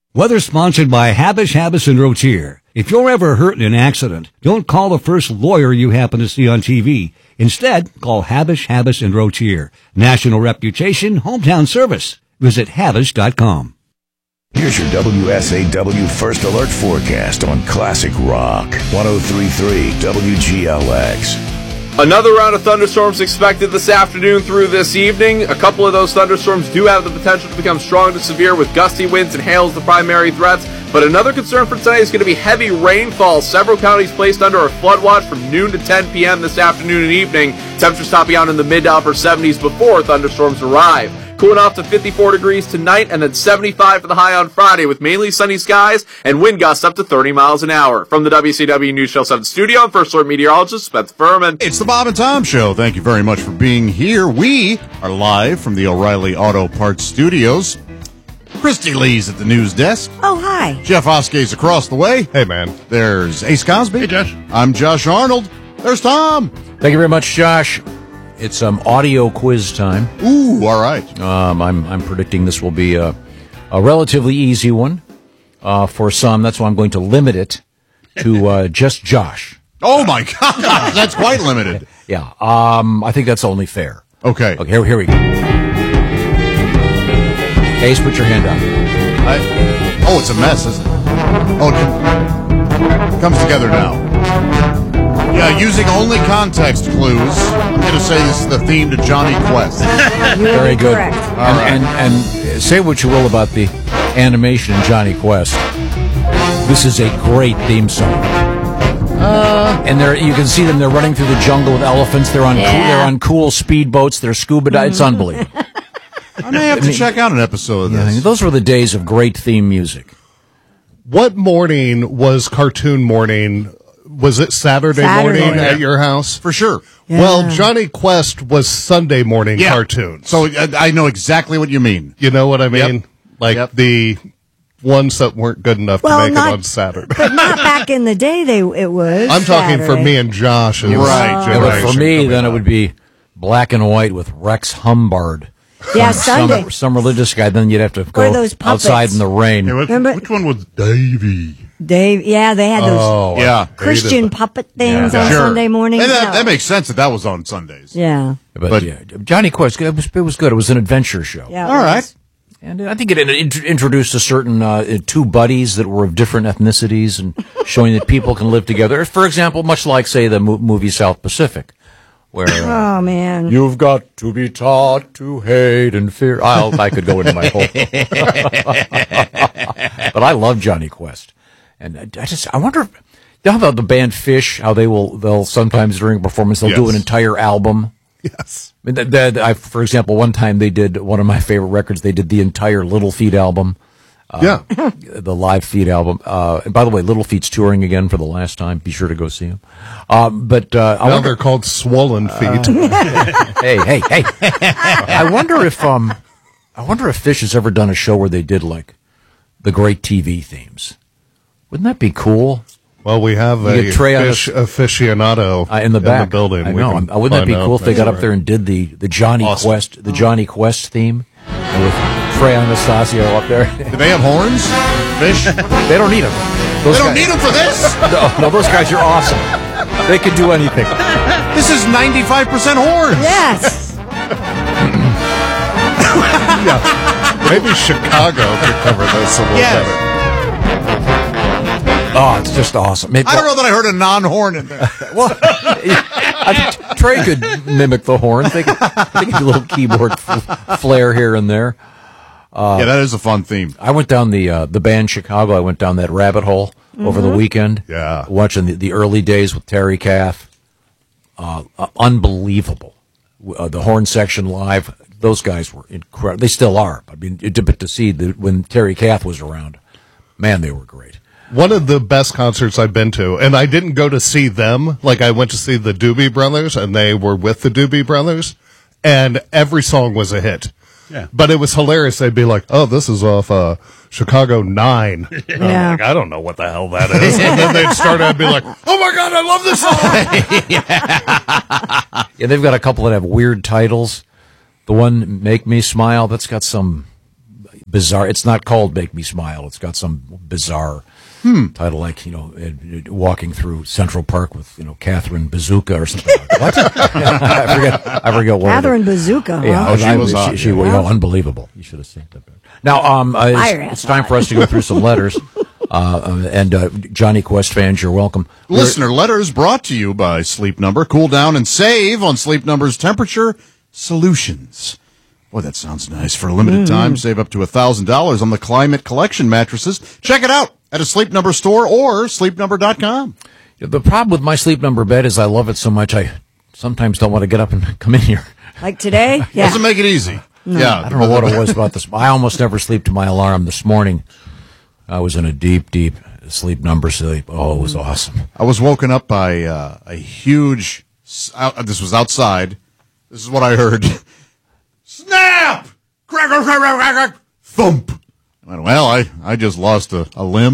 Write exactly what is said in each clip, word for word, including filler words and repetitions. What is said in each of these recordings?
Weather sponsored by Habish, Habis, and Rotier. If you're ever hurt in an accident, don't call the first lawyer you happen to see on T V. Instead, call Habish, Habis, and Rotier. National reputation, hometown service. Visit Habish dot com. Here's your W S A W First Alert forecast on Classic Rock. one oh three point three W G L X. Another round of thunderstorms expected this afternoon through this evening. A couple of those thunderstorms do have the potential to become strong to severe, with gusty winds and hail as the primary threats. But another concern for tonight is going to be heavy rainfall. Several counties placed under a flood watch from noon to ten p.m. this afternoon and evening. Temperatures topping out in the mid to upper seventies before thunderstorms arrive. Cooling off to fifty-four degrees tonight, and then seventy-five for the high on Friday, with mainly sunny skies and wind gusts up to thirty miles an hour. From the W C W News Channel seven studio, I'm First Alert meteorologist Spencer Furman. It's the Bob and Tom Show. Thank you very much for being here. We are live from the O'Reilly Auto Parts Studios. Christy Lee's at the news desk. Oh, hi. Jeff Oskay's across the way. Hey, man. There's Ace Cosby. Hey, Josh. I'm Josh Arnold. There's Tom. Thank you very much, Josh. It's um, audio quiz time. Ooh, all right. Um, I'm I'm predicting this will be a, a relatively easy one uh, for some. That's why I'm going to limit it to uh, just Josh. Oh, my God. That's quite limited. Yeah. Um, I think that's only fair. Okay. Okay, here, here we go. Ace, put your hand up. I, oh, it's a mess, isn't it? Oh, it comes together now. Yeah, using only context clues, I'm going to say this is the theme to Johnny Quest. Very good. Correct. And, right. and, and say what you will about the animation in Johnny Quest. This is a great theme song. Uh, and they're, you can see them. They're running through the jungle with elephants. They're on Yeah. cool, they're on cool speedboats. They're scuba diving. It's unbelievable. I may have to check out an episode of Yeah, this. those were the days of great theme music. What morning was cartoon morning? Was it Saturday, Saturday. morning Oh, yeah. at your house? For sure. Yeah. Well, Johnny Quest was Sunday morning Yeah. cartoons. So uh, I know exactly what you mean. you know what I mean? Yep. Like Yep. the ones that weren't good enough Well, to make not- it on Saturday. But not back in the day, they it was. I'm talking for Saturday. me and Josh. and Right. this Yeah, but for generation me, coming then it up. would be black and white with Rex Humbard. Yeah, Some, Sunday. some, some religious guy. Then you'd have to go those puppets. outside in the rain. Hey, which, Remember- which one was Davy? Dave, yeah, they had those Oh, I Yeah. Christian hated it. puppet things Yeah. on Sure. Sunday mornings. And that, No. that makes sense that that was on Sundays. yeah, But, But- yeah, Johnny Quest, it was, it was good. It was an adventure show. yeah. All right. And I think it int- introduced a certain uh, two buddies that were of different ethnicities and showing that people can live together. For example, much like, say, the mo- movie South Pacific, where uh, Oh man, you've got to be taught to hate and fear. I'll, I could go into my whole. But I love Johnny Quest. And I, I just, I wonder, if, how about the band Fish, how they will, they'll sometimes during a performance, they'll do Yes. an entire album. Yes. I mean, that, that, I, for example, one time they did one of my favorite records. They did the entire Little Feat album, yeah. the live Feat album. Uh, and by the way, Little Feat's touring again for the last time. Be sure to go see them. Um, but uh, I Now wonder, they're called Swollen Feet. hey, hey, hey! I wonder if um, I wonder if Fish has ever done a show where they did like the great T V themes. Wouldn't that be cool? Well, we have You a get Trey on fish the- aficionado Uh, in the back, building. I We know. can Um, Wouldn't that be find cool out. if they got That's up there and did the, the Johnny Awesome. Quest the Johnny Quest theme and with Trey Anastasio up there? Do they have horns? Fish? They don't need them. Those They don't guys, need them for this? No, no, those guys are awesome. They can do anything. This is ninety-five percent horns. yes. Yeah. Maybe Chicago could cover this a little Yeah. better. Oh, it's just awesome. Maybe, I don't know that I heard a non-horn in there. Well, I think Trey could mimic the horn. They could, they could do a little keyboard f- flair here and there. yeah, that is a fun theme. I went down the uh, the band Chicago. I went down that rabbit hole over the weekend. Yeah. watching the, the early days with Terry Kath. Uh, uh, unbelievable. Uh, the horn section live. Those guys were incredible. They still are. I mean, it, but to see the, when Terry Kath was around, man, they were great. One of the best concerts I've been to, and I didn't go to see them. Like, I went to see the Doobie Brothers, and they were with the Doobie Brothers, and every song was a hit. Yeah. But it was hilarious. They'd be like, oh, this is off uh, Chicago nine. And I'm Yeah. like, I don't know what the hell that is. And then they'd start, I'd be like, oh, my God, I love this song. Yeah, they've got a couple that have weird titles. The one, Make Me Smile, that's got some bizarre. It's not called "Make Me Smile." It's got some bizarre Hmm. title, like you know, uh, uh, walking through Central Park with you know Catherine Bazooka or something. Like what? I forget. I forget what. Catherine Bazooka. Huh? Yeah, Oh, she I- was hot, She, she, yeah. you know, unbelievable. You should have seen that. Now, um, uh, Fire it's, ass it's time hot. for us to go through some letters. Uh, uh, and uh, Johnny Quest fans, you're welcome. Listener letters brought to you by Sleep Number. Cool down and save on Sleep Number's temperature solutions. Boy, that sounds nice. For a limited time, save up to one thousand dollars on the Climate Collection mattresses. Check it out at a Sleep Number store or sleep number dot com. The problem with my Sleep Number bed is I love it so much I sometimes don't want to get up and come in here. Like today? Yeah. Doesn't make it easy. Yeah. I don't know what it was about this. I almost never sleep to my alarm. This morning, I was in a deep, deep Sleep Number sleep. Oh, it was awesome. I was woken up by uh, a huge, s- out, this was outside. This is what I heard. Snap! Crack, crack, crack, crack, crack, thump. I went, well, I, I just lost a, a limb.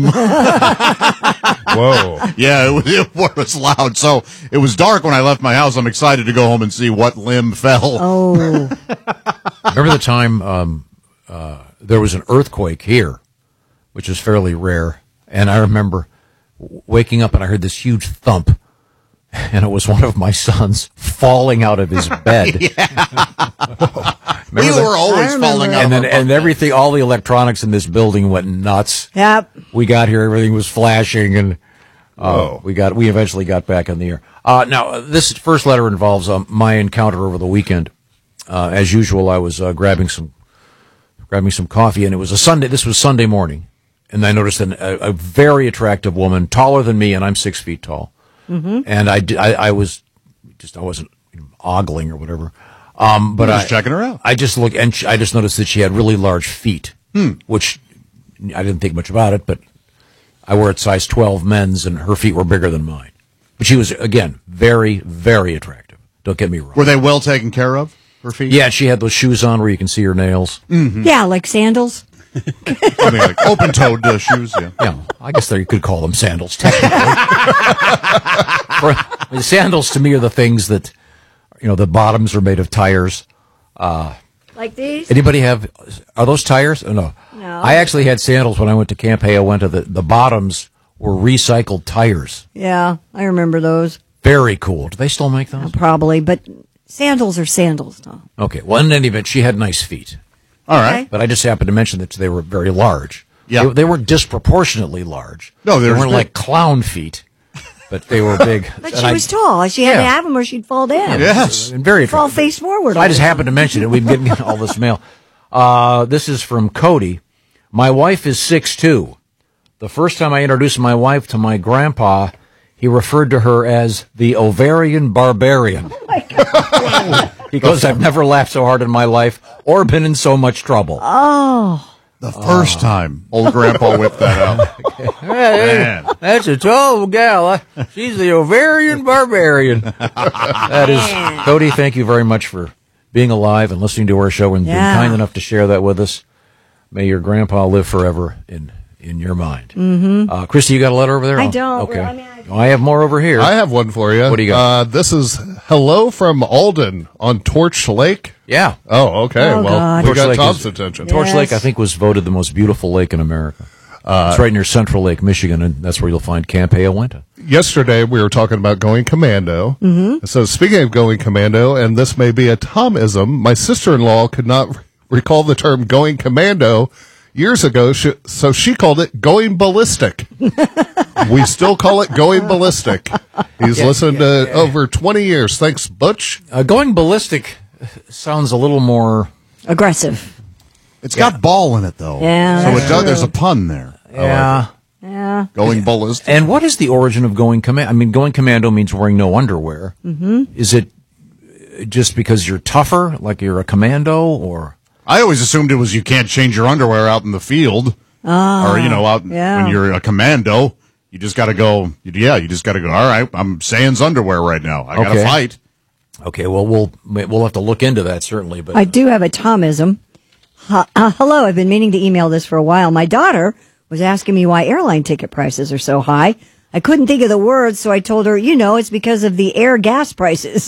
Whoa. Yeah, it was, it was loud. So it was dark when I left my house. I'm excited to go home and see what limb fell. Oh, Remember the time um, uh, there was an earthquake here, which is fairly rare, and I remember w- waking up and I heard this huge thump, and it was one of my sons falling out of his bed. We Remember that? were I always remember falling that. out. And of then our and everything, all the electronics in this building went nuts. yep. We got here, everything was flashing, and uh, Whoa. we got we eventually got back in the air. Uh, now, uh, this first letter involves um, my encounter over the weekend. Uh, as usual, I was uh, grabbing some grabbing some coffee, and it was a Sunday. This was Sunday morning, and I noticed an, a, a very attractive woman, taller than me, and I'm six feet tall. Mm-hmm. And I, di- I, I was just I wasn't you know, ogling or whatever. Um, but You're I, just checking her out. I just look, and she, I just noticed that she had really large feet, which I didn't think much about it. But I wear at size twelve men's, and her feet were bigger than mine. But she was again very, very attractive. Don't get me wrong. Were they well taken care of, her feet? Yeah, she had those shoes on where you can see her nails. Yeah, like sandals. I mean, like open-toed uh, shoes, yeah. Yeah, I guess there you could call them sandals, technically. For, I mean, sandals to me are the things that, you know, the bottoms are made of tires. Like these? Anybody have, are those tires? Oh, no. No. I actually had sandals when I went to Camp Hay. I went to the, the bottoms were recycled tires. Yeah, I remember those. Very cool. Do they still make those? Probably, but sandals are sandals, though. Okay. Well, in any event, she had nice feet. All right. Okay. But I just happened to mention that they were very large. Yeah. They, they weren't disproportionately large. No, they they were weren't big. like clown feet, but they were big. But And she I- was tall. She had to Yeah. have them or she'd fall down. Yes. And very Fall attractive. face forward. So I just happened to mention it. We've been getting all this mail. Uh, this is from Cody. My wife is six two. The first time I introduced my wife to my grandpa, he referred to her as the ovarian barbarian. Oh my God. He goes, I've never laughed so hard in my life or been in so much trouble. Oh, The first time old grandpa whipped that out. Man. That's a tall gal. I- She's the ovarian barbarian. That is, Cody, thank you very much for being alive and listening to our show and being Yeah. kind enough to share that with us. May your grandpa live forever in, in your mind. Mm-hmm. Uh, Christy, you got a letter over there? I don't. Okay. I mean, I- Oh, I have more over here. I have one for you. What do you got? Uh, this is hello from Alden on Torch Lake. yeah. Oh, okay. Oh, well, God. we Torch got Lake Tom's is- attention. Torch Yes. Lake, I think, was voted the most beautiful lake in America. it's right near Central Lake, Michigan, and that's where you'll find Camp Hayawenta. Yesterday, we were talking about going commando. Mm-hmm. So, speaking of going commando, and this may be a Tomism, my sister-in-law could not recall the term going commando years ago, she, so she called it going ballistic. We still call it going ballistic. He's listened to over twenty years. Thanks, Butch. Uh, going ballistic sounds a little more... aggressive. It's got ball in it, though. Yeah, So that's it does, true. there's a pun there. Yeah. Yeah. Going ballistic. And what is the origin of going commando? I mean, going commando means wearing no underwear. Mm-hmm. Is it just because you're tougher, like you're a commando, or I always assumed it was you can't change your underwear out in the field. or, you know, out yeah. when you're a commando. You just got to go, yeah, you just got to go, all right, I'm sans underwear right now. I got to Okay. fight. okay? Well, we'll we'll have to look into that certainly. But I do have a Tomism. Uh, uh, hello, I've been meaning to email this for a while. My daughter was asking me why airline ticket prices are so high. I couldn't think of the words, so I told her, you know, it's because of the air gas prices.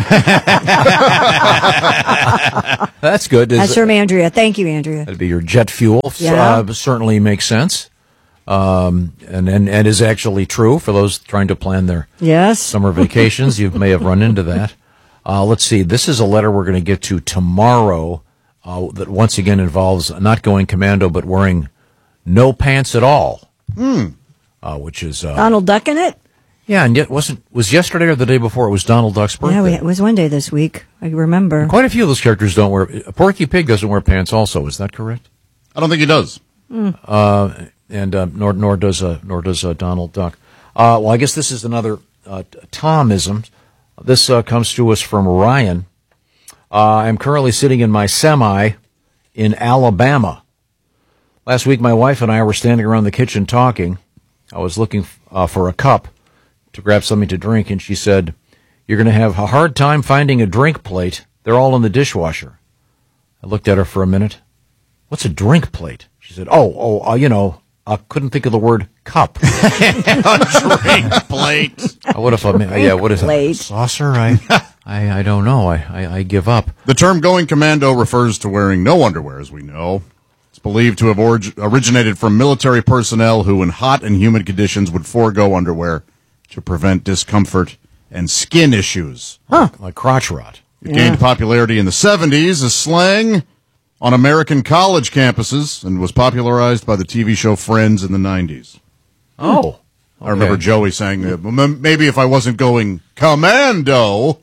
That's good. Is That's from Andrea. Thank you, Andrea. That'd be your jet fuel. Yeah. Uh, certainly makes sense. Um, and, and, and is actually true for those trying to plan their Yes. summer vacations. You may have run into that. Uh, let's see. This is a letter we're going to get to tomorrow uh, that once again involves not going commando, but wearing no pants at all. Hmm. Uh, which is uh, Donald Duck in it? yeah, and yet wasn't was yesterday or the day before? It was Donald Duck's birthday. Yeah, we, it was one day this week. I remember. Quite a few of those characters don't wear. Porky Pig doesn't wear pants. Also, is that correct? I don't think he does. Uh, and uh, nor nor does uh, nor does uh, Donald Duck. Uh, well, I guess this is another uh, Tomism. This uh, comes to us from Ryan. Uh, I'm currently sitting in my semi in Alabama. Last week, my wife and I were standing around the kitchen talking. I was looking f- uh, for a cup to grab something to drink, and she said, "You're going to have a hard time finding a drink plate. They're all in the dishwasher." I looked at her for a minute. "What's a drink plate?" She said, "Oh, oh, uh, you know, I couldn't think of the word cup." Drink plate. Uh, what if I mean, yeah, what is Plate. a saucer? I, I, I don't know. I, I, I give up. The term going commando refers to wearing no underwear, as we know. It's believed to have orig- originated from military personnel who, in hot and humid conditions, would forego underwear to prevent discomfort and skin issues. Like crotch rot. It gained popularity in the seventies as slang on American college campuses and was popularized by the T V show Friends in the nineties. Oh. I remember okay. Joey saying, uh, "M- maybe if I wasn't going commando." Well,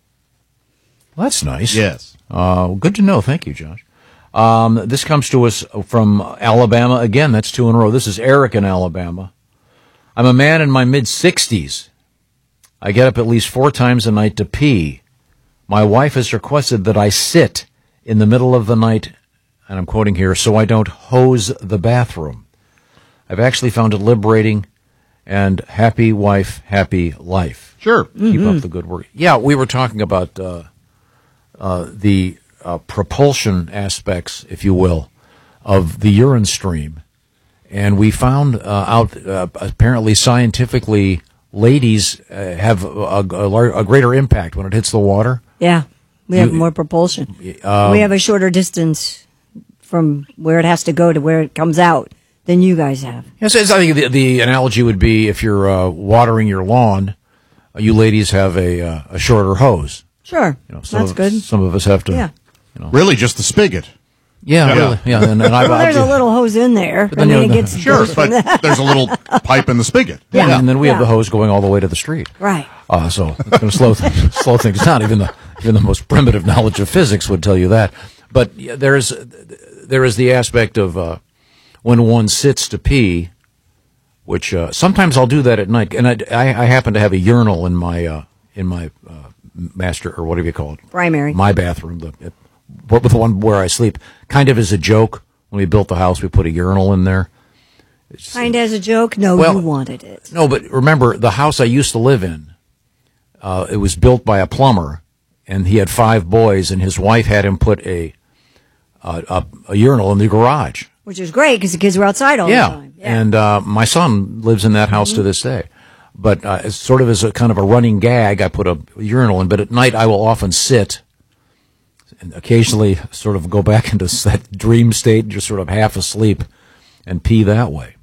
that's nice. Yes. Uh, good to know. Thank you, Josh. Um, this comes to us from Alabama. Again, that's two in a row. This is Eric in Alabama. I'm a man in my mid-sixties. I get up at least four times a night to pee. My wife has requested that I sit in the middle of the night, and I'm quoting here, so I don't hose the bathroom. I've actually found it liberating, and happy wife, happy life. Sure. Keep up the good work. Yeah, we were talking about uh, uh, the uh, propulsion aspects, if you will, of the urine stream. And we found uh, out, uh, apparently scientifically, ladies uh, have a, a, a, lar- a greater impact when it hits the water. Yeah. We have You- more propulsion. Um, we have a shorter distance from where it has to go to where it comes out than you guys have. Yes, I think the, the analogy would be if you're uh, watering your lawn, uh, you ladies have a uh, a shorter hose. Sure. You know, some That's of, good. Some of us have to. Yeah. Really, just the spigot. Yeah, Yeah. really. Yeah, and, and I've, Well, there's I've- a little hose in there. I then mean, you it know, gets Sure, worse but than that. there's a little pipe in the spigot. Yeah. and then we have Yeah. the hose going all the way to the street. Right. Uh, so it's going to slow th- slow things down. Even the even the most primitive knowledge of physics would tell you that. But yeah, there is there is the aspect of uh, when one sits to pee, which uh, sometimes I'll do that at night, and I, I, I happen to have a urinal in my uh, in my uh, master or whatever you call it, Primary. my bathroom, the it, with the one where I sleep. Kind of as a joke, when we built the house, we put a urinal in there. Kind of as a joke. No, Well- you wanted it. No, but remember, the house I used to live in, uh, it was built by a plumber, and he had five boys, and his wife had him put a a, a, a urinal in the garage. Which is great because the kids were outside all Yeah, the time. Yeah. and uh, my son lives in that house to this day. But uh, it's sort of as a kind of a running gag, I put a urinal in. But at night, I will often sit and occasionally sort of go back into that dream state, just sort of half asleep, and pee that way.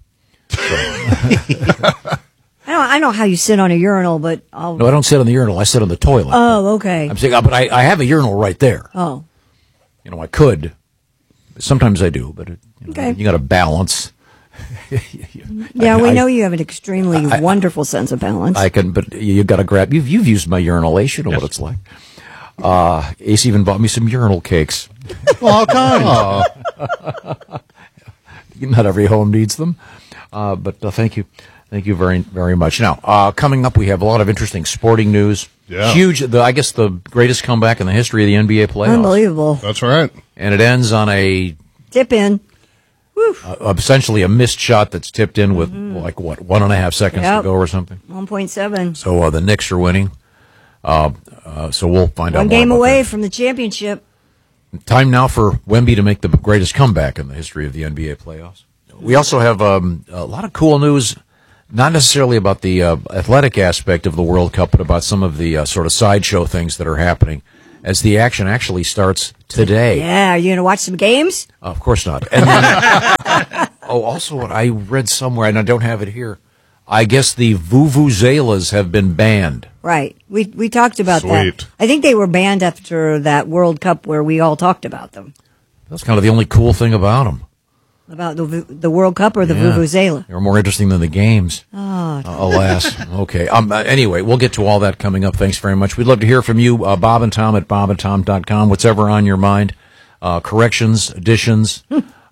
I don't, I know how you sit on a urinal, but I'll. No, I don't sit on the urinal. I sit on the toilet. Oh, okay. I'm saying, uh, but I, I have a urinal right there. Oh, You know, I could. Sometimes I do, but it, you, know, Okay. you got to balance. yeah. I- we I- know you have an extremely wonderful sense of balance. I can, but you, you got to grab. You've you've used my urinal, Ace. You know what it's like. Uh, Ace even bought me some urinal cakes. All kinds. Not every home needs them, uh, but uh, thank you, thank you very very much. Now, uh, coming up, we have a lot of interesting sporting news. Yeah. Huge. The, I guess the greatest comeback in the history of the N B A playoffs. Unbelievable. That's right. And it ends on a Tip in. uh, essentially a missed shot that's tipped in with like what one and a half seconds Yep. to go or something. one point seven. So uh, the Knicks are winning. Uh, uh, so we'll find out One more game about away that. from the championship. Time now for Wemby to make the greatest comeback in the history of the N B A playoffs. We also have um, a lot of cool news not necessarily about the uh, athletic aspect of the World Cup, but about some of the uh, sort of sideshow things that are happening as the action actually starts today. Yeah, are you going to watch some games? Uh, of course not. And then, oh, also what I read somewhere, and I don't have it here, I guess the vuvuzelas have been banned. Right. We we talked about Sweet. that. I think they were banned after that World Cup where we all talked about them. That's kind of the only cool thing about them. About the the World Cup or the Yeah. vuvuzela? They were more interesting than the games. Oh, Uh, alas. Okay. Um, uh, anyway, we'll get to all that coming up. Thanks very much. We'd love to hear from you, uh, Bob and Tom at bob and tom dot com. Whatever on your mind. Uh, corrections, additions,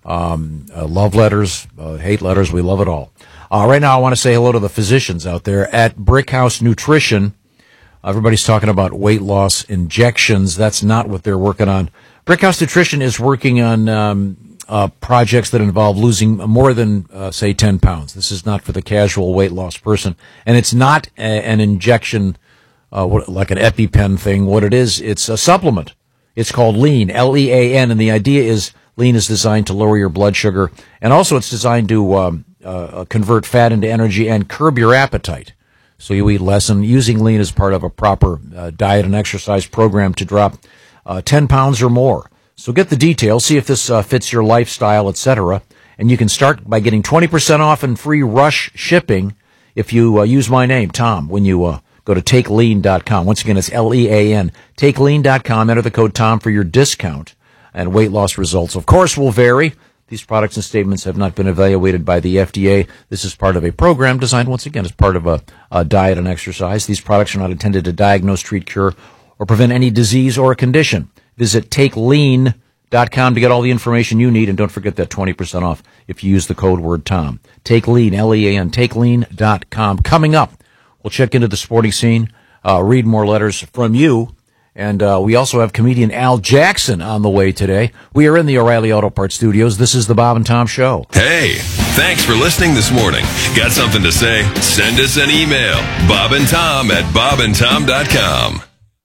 um, uh, love letters, uh, hate letters. We love it all. Uh, right now, I want to say hello to the physicians out there at Brickhouse Nutrition. Everybody's talking about weight loss injections. That's not what they're working on. Brickhouse Nutrition is working on um, uh, projects that involve losing more than, uh, say, ten pounds. This is not for the casual weight loss person. And it's not a, an injection uh, what, like an EpiPen thing. What it is, it's a supplement. It's called Lean, L E A N, and the idea is Lean is designed to lower your blood sugar. And also it's designed to um, uh, convert fat into energy and curb your appetite. So you eat less, and using Lean as part of a proper uh, diet and exercise program to drop uh, ten pounds or more. So get the details, see if this uh, fits your lifestyle, et cetera. And you can start by getting twenty percent off and free rush shipping if you uh, use my name, Tom, when you uh, go to take lean dot com. Once again, it's L E A N. take lean dot com. Enter the code Tom for your discount. And weight loss results, of course, will vary. These products and statements have not been evaluated by the F D A. This is part of a program designed, once again, as part of a, a diet and exercise. These products are not intended to diagnose, treat, cure, or prevent any disease or condition. Visit take lean dot com to get all the information you need, and don't forget that twenty percent off if you use the code word Tom. TakeLean, L E A N, take lean dot com. Coming up, we'll check into the sporting scene, uh, read more letters from you. And uh, we also have comedian Al Jackson on the way today. We are in the O'Reilly Auto Parts studios. This is the Bob and Tom Show. Hey, thanks for listening this morning. Got something to say? Send us an email. Bob and Tom at bob and tom dot com.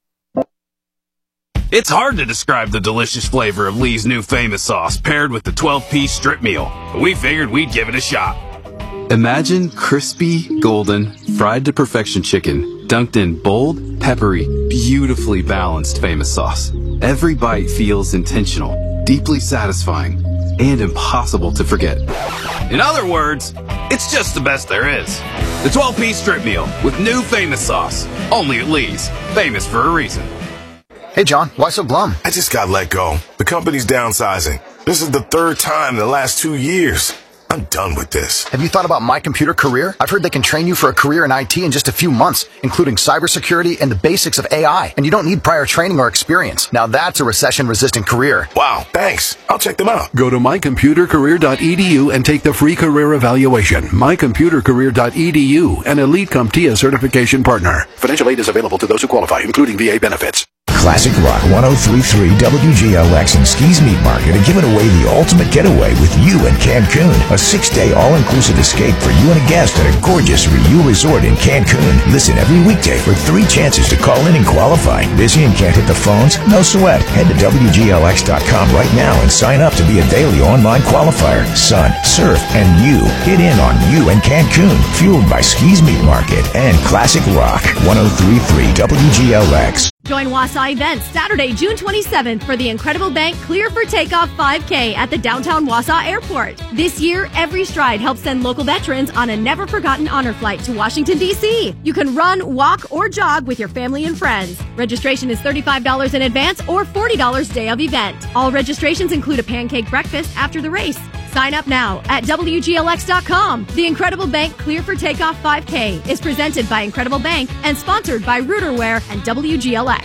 It's hard to describe the delicious flavor of Lee's new famous sauce paired with the twelve-piece strip meal, but we figured we'd give it a shot. Imagine crispy, golden, fried to perfection chicken dunked in bold, peppery, beautifully balanced famous sauce. Every bite feels intentional, deeply satisfying, and impossible to forget. In other words, it's just the best there is. The twelve-piece strip meal with new famous sauce. Only at Lee's. Famous for a reason. Hey, John, why so glum? I just got let go. The company's downsizing. This is the third time in the last two years. I'm done with this. Have you thought about My Computer Career? I've heard they can train you for a career in I T in just a few months, including cybersecurity and the basics of A I. And you don't need prior training or experience. Now that's a recession-resistant career. Wow, thanks. I'll check them out. Go to my computer career dot e d u and take the free career evaluation. my computer career dot e d u, an Elite CompTIA certification partner. Financial aid is available to those who qualify, including V A benefits. Classic Rock one oh three point three W G L X and Ski's Meat Market are giving away the ultimate getaway with you in Cancun. A six-day all-inclusive escape for you and a guest at a gorgeous Riu resort in Cancun. Listen every weekday for three chances to call in and qualify. Busy and can't hit the phones? No sweat. Head to W G L X dot com right now and sign up to be a daily online qualifier. Sun, surf, and you. Get in on you in Cancun. Fueled by Ski's Meat Market and Classic Rock one oh three point three W G L X. Join Wausau Events Saturday, June twenty-seventh for the Incredible Bank Clear for Takeoff five K at the downtown Wausau Airport. This year, Every Stride helps send local veterans on a never-forgotten honor flight to Washington, D C You can run, walk, or jog with your family and friends. Registration is thirty-five dollars in advance or forty dollars day of event. All registrations include a pancake breakfast after the race. Sign up now at W G L X dot com. The Incredible Bank Clear for Takeoff five K is presented by Incredible Bank and sponsored by Rooterware and W G L X.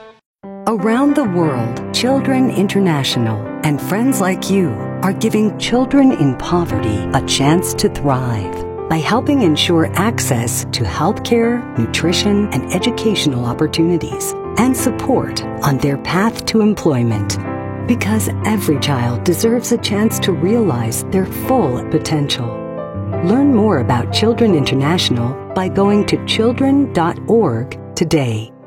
Around the world, Children International and friends like you are giving children in poverty a chance to thrive by helping ensure access to healthcare, nutrition, and educational opportunities and support on their path to employment. Because every child deserves a chance to realize their full potential. Learn more about Children International by going to children dot org today.